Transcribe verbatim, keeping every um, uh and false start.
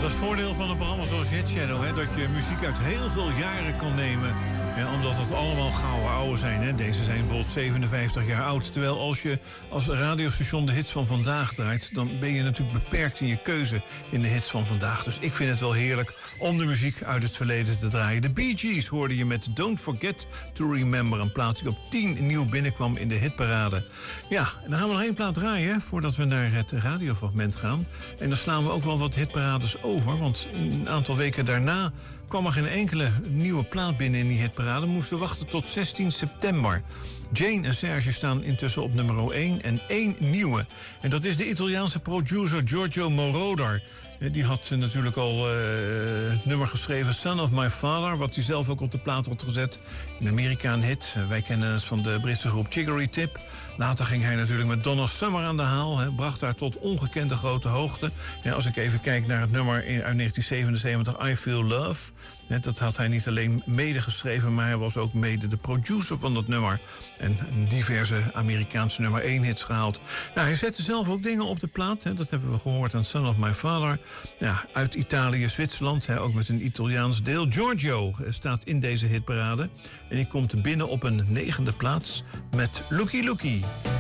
het voordeel van een programma zoals Hit Shadow, hè, dat je muziek uit heel veel jaren kan nemen. Ja, omdat het allemaal gouden ouwe zijn. Hè. Deze zijn bijvoorbeeld zevenenvijftig jaar oud. Terwijl als je als radiostation de hits van vandaag draait, dan ben je natuurlijk beperkt in je keuze in de hits van vandaag. Dus ik vind het wel heerlijk om de muziek uit het verleden te draaien. De Bee Gees hoorde je met Don't Forget to Remember. Een plaat die op tien nieuw binnenkwam in de hitparade. Ja, en dan gaan we nog één plaat draaien voordat we naar het radiofragment gaan. En dan slaan we ook wel wat hitparades over. Want een aantal weken daarna kwam er geen enkele nieuwe plaat binnen in die hitparade. We moesten wachten tot zestien september. Jane en Serge staan intussen op nummer één en één nieuwe. En dat is de Italiaanse producer Giorgio Moroder. Die had natuurlijk al uh, het nummer geschreven Son of My Father, wat hij zelf ook op de plaat had gezet. In Amerika een hit. Wij kennen het van de Britse groep Chicory Tip. Later ging hij natuurlijk met Donna Summer aan de haal. Hè, bracht haar tot ongekende grote hoogte. Ja, als ik even kijk naar het nummer uit negentien zevenenzeventig, I Feel Love. Hè, dat had hij niet alleen medegeschreven, maar hij was ook mede de producer van dat nummer. En diverse Amerikaanse nummer één hits gehaald. Nou, hij zette zelf ook dingen op de plaat. Hè, dat hebben we gehoord aan Son of My Father. Ja, uit Italië, Zwitserland, hè, ook met een Italiaans deel. Giorgio staat in deze hitparade. En die komt binnen op een negende plaats met Looky Looky.